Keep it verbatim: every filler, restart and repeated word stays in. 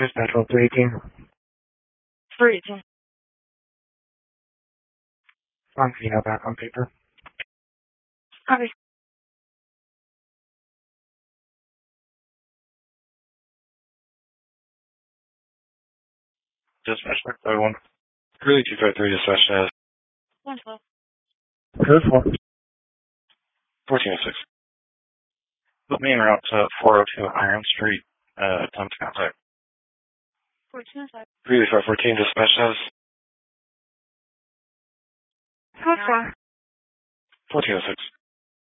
Dispatch one three eighteen. three eighteen. On Vino back on paper. Copy. Dispatch back by one. Really two five three dispatch has. one twelve. Code four. fourteen oh six. Put me en route to four oh two Iron Street, uh, attempt contact. fourteen oh five. Really five fourteen dispatch has. Code four. fourteen oh six.